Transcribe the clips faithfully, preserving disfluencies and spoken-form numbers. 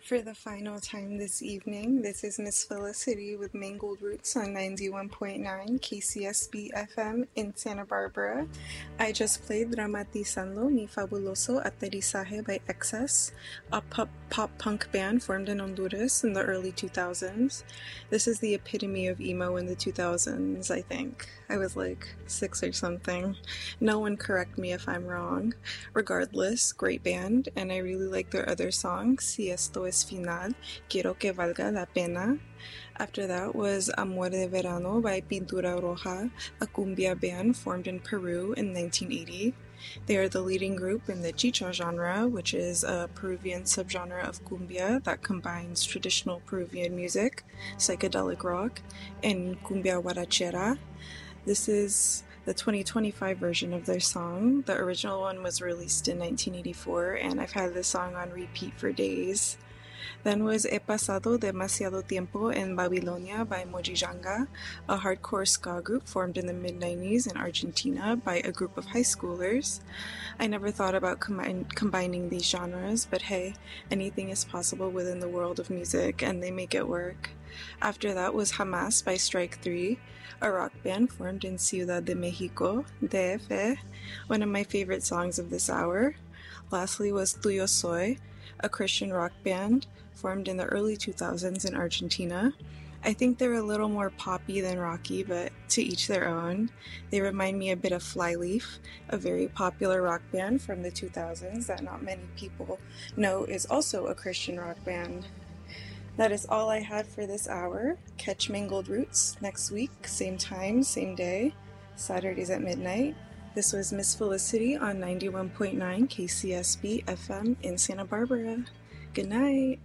For the final time this evening, this is Miss Felicity with Mangled Roots on ninety-one point nine K C S B F M in Santa Barbara. I just played Dramatizando Mi Fabuloso Aterrizaje by Excess, a pop, pop punk band formed in Honduras in the early two thousands. This is the epitome of emo in the two thousands, I think. I was like six or something. No one correct me if I'm wrong. Regardless, great band, and I really like their other songs, Si Esto Es Final, Quiero Que Valga La Pena. After that was Amor de Verano by Pintura Roja, a cumbia band formed in Peru in nineteen eighty. They are the leading group in the chicha genre, which is a Peruvian subgenre of cumbia that combines traditional Peruvian music, psychedelic rock, and cumbia guarachera. This is the twenty twenty-five version of their song. The original one was released in nineteen eighty-four, and I've had this song on repeat for days. Then was He Pasado Demasiado Tiempo en Babilonia by Mojijanga, a hardcore ska group formed in the mid nineties in Argentina by a group of high schoolers. I never thought about com- combining these genres, but hey, anything is possible within the world of music, and they make it work. After that was Hamas by Strike three, a rock band formed in Ciudad de Mexico, D F, one of my favorite songs of this hour. Lastly was Tuyo Soy, a Christian rock band formed in the early two thousands in Argentina. I think they're a little more poppy than rocky, but to each their own. They remind me a bit of Flyleaf, a very popular rock band from the two thousands that not many people know is also a Christian rock band. That is all I had for this hour. Catch Mangled Roots next week, same time, same day, Saturdays at midnight. This was Miss Felicity on ninety-one point nine K C S B F M in Santa Barbara. Good night.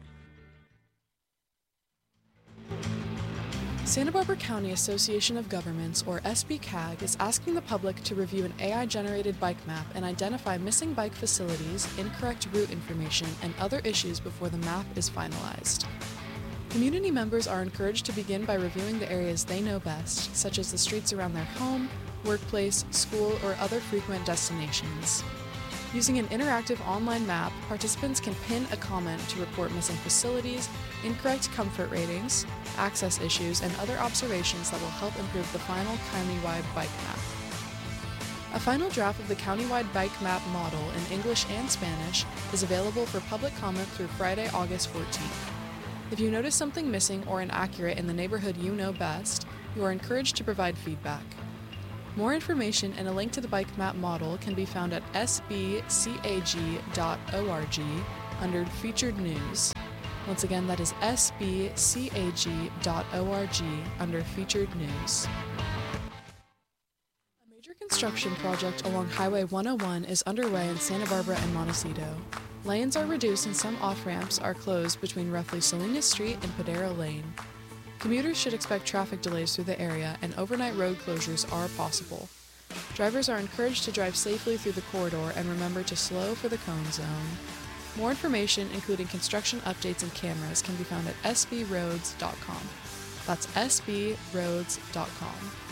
Santa Barbara County Association of Governments, or S B C A G, is asking the public to review an A I-generated bike map and identify missing bike facilities, incorrect route information, and other issues before the map is finalized. Community members are encouraged to begin by reviewing the areas they know best, such as the streets around their home, workplace, school, or other frequent destinations. Using an interactive online map, participants can pin a comment to report missing facilities, incorrect comfort ratings, access issues, and other observations that will help improve the final countywide bike map. A final draft of the countywide bike map model in English and Spanish is available for public comment through Friday, August fourteenth. If you notice something missing or inaccurate in the neighborhood you know best, you are encouraged to provide feedback. More information and a link to the bike map model can be found at s b c a g dot org under Featured News. Once again, that is s b c a g dot org under Featured News. A major construction project along Highway one oh one is underway in Santa Barbara and Montecito. Lanes are reduced and some off-ramps are closed between roughly Salinas Street and Padero Lane. Commuters should expect traffic delays through the area, and overnight road closures are possible. Drivers are encouraged to drive safely through the corridor and remember to slow for the cone zone. More information, including construction updates and cameras, can be found at s b roads dot com. That's s b roads dot com.